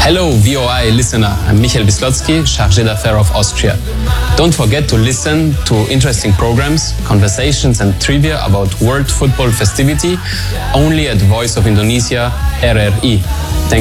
Hello VOI listener, I'm Michael Wislotzki, Chargé d'Affaires of Austria. Don't forget to listen to interesting programs, conversations and trivia about World Football Festivity only at Voice of Indonesia, RRI.